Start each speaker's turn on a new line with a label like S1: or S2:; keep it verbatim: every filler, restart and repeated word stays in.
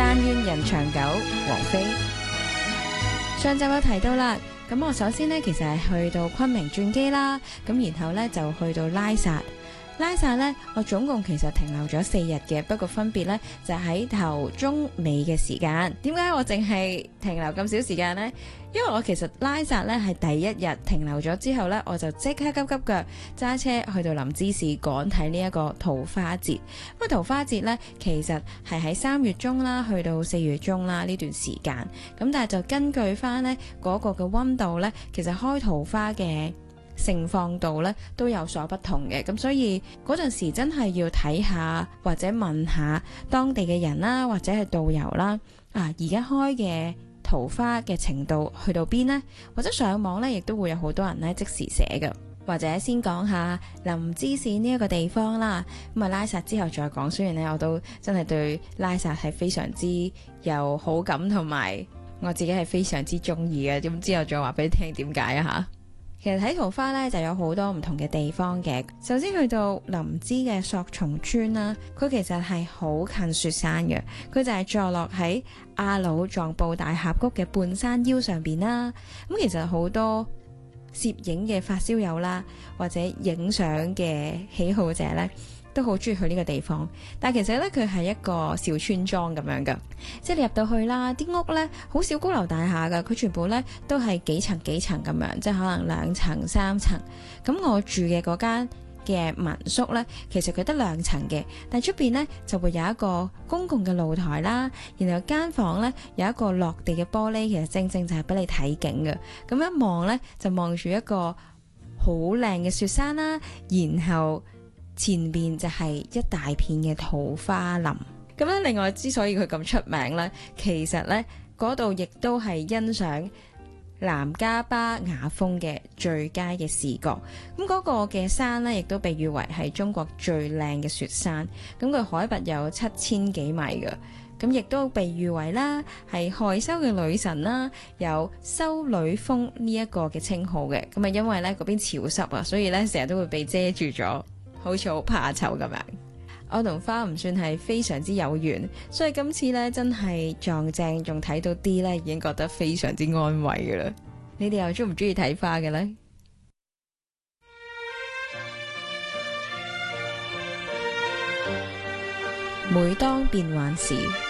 S1: 但願人長久，王菲。上集有提到啦，咁我首先呢，其實係去到昆明轉機啦，咁然後呢，就去到拉薩。拉薩呢，我總共其實停留咗四日嘅，不過分別呢，就喺頭中尾嘅時間。點解我淨係停留咁少時間呢？因為我其實拉薩呢係第一日停留咗之後呢，我就即刻急急腳揸車去到林芝市趕睇呢一個桃花節。咁桃花節呢，其實係喺三月中啦，去到四月中啦呢段時間。咁但係就根據翻呢嗰個嘅溫度呢，其實開桃花嘅盛放度咧都有所不同嘅，咁所以嗰陣時真係要睇下或者問下當地嘅人啦，或者係導遊啦，啊而家開嘅桃花嘅程度去到邊呢？或者上網咧亦都會有好多人咧即時寫嘅。或者先講下林芝市呢一個地方啦，咁啊拉薩之後再講。雖然咧我都真係對拉薩係非常之有好感，同埋我自己係非常之中意嘅，咁之後再話俾你聽點解啊吓。其實睇桃花咧就有好多唔同嘅地方嘅。首先去到林芝嘅索松村啦，佢其實係好近雪山嘅，佢就係坐落喺阿魯藏布大峽谷嘅半山腰上邊啦。咁其實好多攝影嘅發燒友啦，或者影相嘅喜好者咧，都好中意去呢個地方。但係其實咧佢係一個小村莊咁樣噶，即係你入到去啦，啲屋咧好少高樓大廈噶，佢全部咧都係幾層幾層咁樣，即係可能兩層三層。咁我住嘅嗰間嘅民宿咧，其實佢得兩層嘅，但係出邊咧就會有一個公共嘅露台啦，然後間房咧有一個落地嘅玻璃，其實正正就係俾你睇景嘅。咁一望咧就望住一個好靚嘅雪山啦，然後前邊就係一大片嘅桃花林。咁咧，另外之所以佢咁出名咧，其實咧嗰度亦都係欣賞南迦巴雅峰嘅最佳嘅視角。咁嗰個嘅山咧，亦都被譽為係中國最靚嘅雪山。咁佢海拔有七千幾米嘅，咁亦都被譽為啦係害羞嘅女神啦，有修女峰呢一個嘅稱號嘅。咁啊，因為咧嗰邊潮濕啊，所以咧成日都會被遮住咗，好似好怕醜咁樣。我同花唔算係非常之有緣，所以今次咧真係撞正，仲睇到啲咧，已經覺得非常之安慰噶啦。你哋又中唔中意睇花嘅咧？每當變幻時。